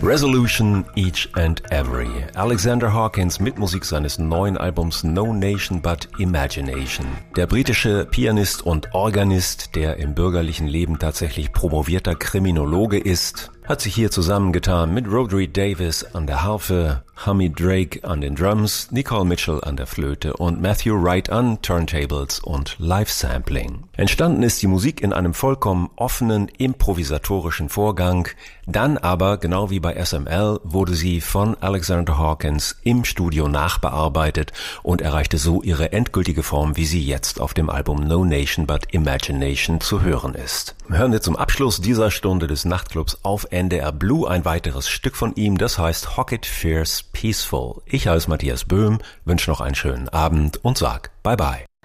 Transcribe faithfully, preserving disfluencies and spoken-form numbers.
Resolution Each and Every. Alexander Hawkins mit Musik seines neuen Albums No Nation But Imagination. Der britische Pianist und Organist, der im bürgerlichen Leben tatsächlich promovierter Kriminologe ist, hat sich hier zusammengetan mit Rhodri Davis an der Harfe, Hamid Drake an den Drums, Nicole Mitchell an der Flöte und Matthew Wright an Turntables und Live-Sampling. Entstanden ist die Musik in einem vollkommen offenen, improvisatorischen Vorgang. Dann aber, genau wie bei S M L, wurde sie von Alexander Hawkins im Studio nachbearbeitet und erreichte so ihre endgültige Form, wie sie jetzt auf dem Album No Nation But Imagination zu hören ist. Hören wir zum Abschluss dieser Stunde des Nachtclubs auf N D R Blue ein weiteres Stück von ihm, das heißt Hocket Fierce Peaceful. Ich als Matthias Böhm wünsche noch einen schönen Abend und sag Bye Bye.